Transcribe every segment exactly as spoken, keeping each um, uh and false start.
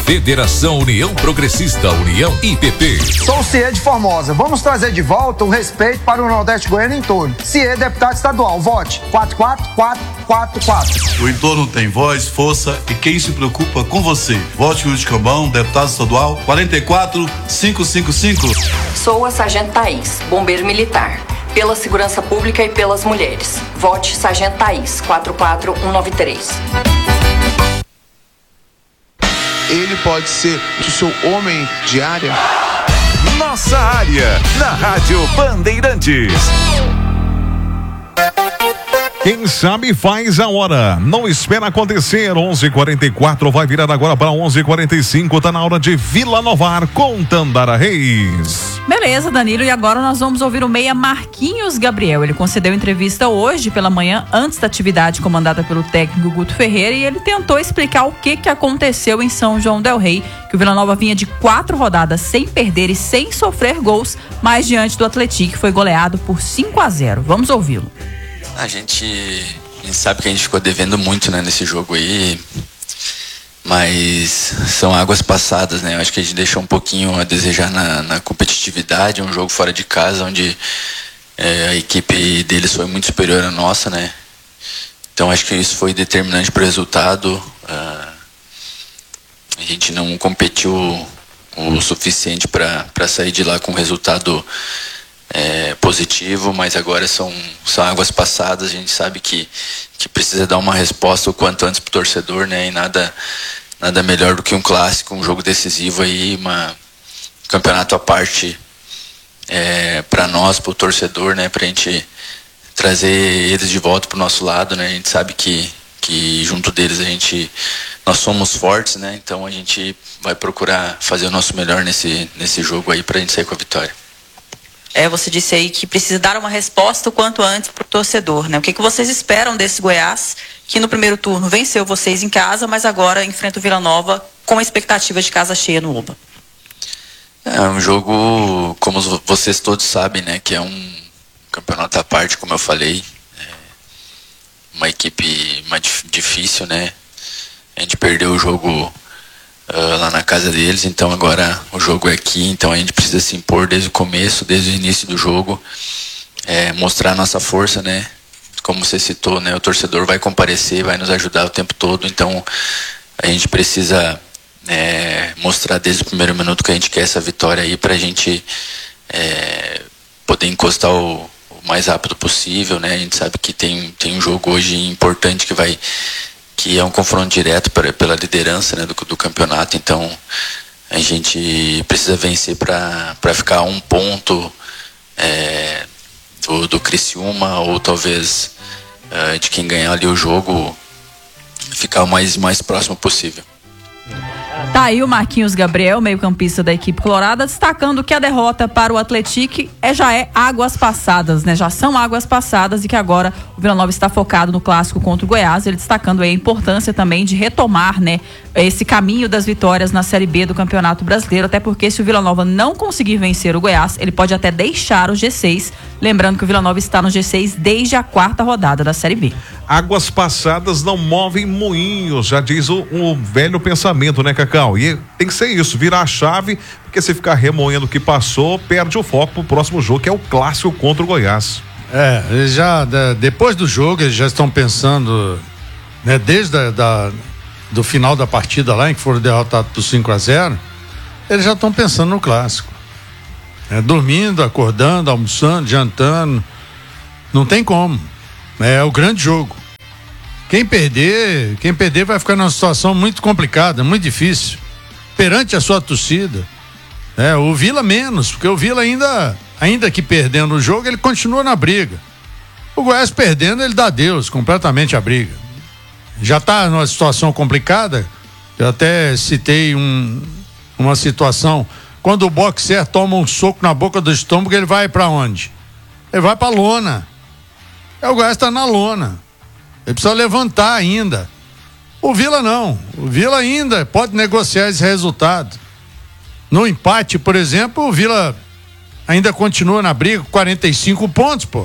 Federação União Progressista, União I P P. Sou o Ciê de Formosa. Vamos trazer de volta o respeito para o Nordeste Goiano em torno. Ciê, deputado estadual. Vote quatro quatro quatro quatro quatro. O entorno tem voz, força e quem se preocupa com você. Vote Luiz Cambão, deputado estadual, quatro quatro cinco cinco cinco. Sou a Sargento Thaís, bombeiro militar. Pela segurança pública e pelas mulheres. Vote Sargento Thaís, quatro quatro um nove três. Ele pode ser o seu homem de área? Nossa área, na Rádio Bandeirantes. Quem sabe faz a hora, não espera acontecer. onze e quarenta e quatro, vai virar agora para onze e quarenta e cinco, tá na hora de Vila Novar com Tandara Reis. Beleza, Danilo, e agora nós vamos ouvir o meia Marquinhos Gabriel. Ele concedeu entrevista hoje pela manhã, antes da atividade comandada pelo técnico Guto Ferreira, e ele tentou explicar o que que aconteceu em São João del Rei, que o Vila Nova vinha de quatro rodadas sem perder e sem sofrer gols, mas diante do Atlético foi goleado por cinco a zero. Vamos ouvi-lo. A gente, a gente sabe que a gente ficou devendo muito, né, nesse jogo aí, mas são águas passadas, né? Eu acho que a gente deixou um pouquinho a desejar na, na competitividade, um jogo fora de casa, onde é, a equipe deles foi muito superior à nossa, né? Então acho que isso foi determinante para o resultado. Uh, a gente não competiu o suficiente para para sair de lá com um resultado É, positivo, mas agora são, são águas passadas. A gente sabe que, que precisa dar uma resposta o quanto antes pro torcedor, né? E nada, nada melhor do que um clássico, um jogo decisivo aí, uma, um campeonato à parte é, para nós, pro torcedor, né? Pra gente trazer eles de volta pro nosso lado, né? A gente sabe que, que junto deles a gente, nós somos fortes, né? Então a gente vai procurar fazer o nosso melhor nesse, nesse jogo aí pra gente sair com a vitória. É, você disse aí que precisa dar uma resposta o quanto antes para o torcedor, né? O que, que vocês esperam desse Goiás, que no primeiro turno venceu vocês em casa, mas agora enfrenta o Vila Nova com a expectativa de casa cheia no Oba? É um jogo, como vocês todos sabem, né? Que é um campeonato à parte, como eu falei. É uma equipe mais difícil, né? A gente perdeu o jogo Uh, lá na casa deles, então agora o jogo é aqui, então a gente precisa se impor desde o começo, desde o início do jogo, é, mostrar a nossa força, né? Como você citou, né? O torcedor vai comparecer, vai nos ajudar o tempo todo, então a gente precisa é, mostrar desde o primeiro minuto que a gente quer essa vitória aí pra gente é, poder encostar o, o mais rápido possível, né? A gente sabe que tem, tem um jogo hoje importante que vai que é um confronto direto pra, pela liderança, né, do, do campeonato, então a gente precisa vencer para para ficar a um ponto é, do, do Criciúma, ou talvez uh, de quem ganhar ali o jogo ficar o mais, mais próximo possível. Tá aí o Marquinhos Gabriel, meio-campista da equipe colorada, destacando que a derrota para o Atlético é, já é águas passadas, né? Já são águas passadas, e que agora o Vila Nova está focado no clássico contra o Goiás. Ele destacando aí a importância também de retomar, né, esse caminho das vitórias na Série B do Campeonato Brasileiro, até porque se o Vila Nova não conseguir vencer o Goiás, ele pode até deixar o G seis, lembrando que o Vila Nova está no G seis desde a quarta rodada da Série B. Águas passadas não movem moinhos, já diz o, o velho pensamento, né, Cacau? E tem que ser isso, virar a chave, porque se ficar remoendo o que passou, perde o foco pro próximo jogo, que é o clássico contra o Goiás. É, eles já, depois do jogo, eles já estão pensando, né, desde a, da, do final da partida lá, em que foram derrotados por cinco a zero, eles já estão pensando no clássico. É, dormindo, acordando, almoçando, jantando, não tem como. É o grande jogo. Quem perder, quem perder vai ficar numa situação muito complicada, muito difícil, perante a sua torcida. É, o Vila menos, porque o Vila ainda, ainda que perdendo o jogo, ele continua na briga. O Goiás perdendo, ele dá adeus completamente à briga. Já está numa situação complicada. Eu até citei um, uma situação, quando o boxer toma um soco na boca do estômago, ele vai para onde? Ele vai para a lona. É, o Goiás está na lona. Ele precisa levantar ainda. O Vila não. O Vila ainda pode negociar esse resultado. No empate, por exemplo, o Vila ainda continua na briga com quarenta e cinco pontos, pô.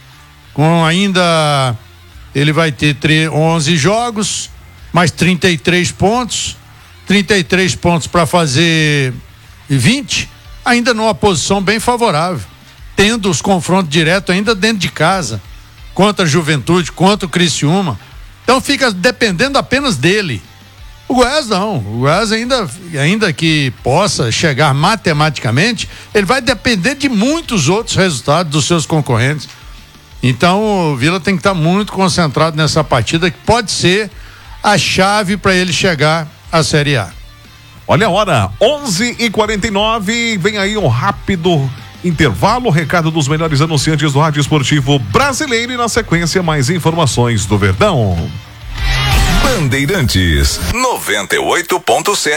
Com ainda ele vai ter onze jogos, mais trinta e três pontos. trinta e três pontos para fazer vinte, ainda numa posição bem favorável, tendo os confrontos diretos ainda dentro de casa, contra a Juventude, contra o Criciúma. Então fica dependendo apenas dele. O Goiás não, o Goiás ainda, ainda que possa chegar matematicamente, ele vai depender de muitos outros resultados dos seus concorrentes. Então o Vila tem que estar muito concentrado nessa partida, que pode ser a chave para ele chegar à Série A. Olha a hora, onze e quarenta e nove, vem aí um rápido intervalo, recado dos melhores anunciantes do rádio esportivo brasileiro e na sequência mais informações do Verdão. Bandeirantes noventa e oito ponto sete.